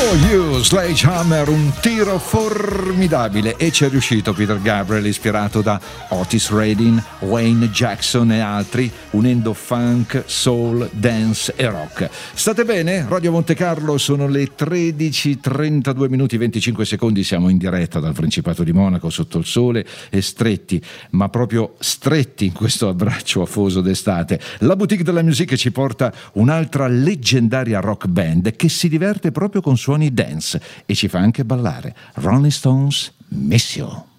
For You, Sledgehammer, un tiro formidabile, e ci è riuscito Peter Gabriel, ispirato da Otis Redding, Wayne Jackson e altri, unendo funk, soul, dance e rock. State bene? Radio Monte Carlo, sono le 13:32 minuti 25 secondi, siamo in diretta dal Principato di Monaco sotto il sole e stretti, ma proprio stretti in questo abbraccio afoso d'estate. La Boutique della Musique ci porta un'altra leggendaria rock band che si diverte proprio con suoni dance e ci fa anche ballare. Rolling Stones, Miss You.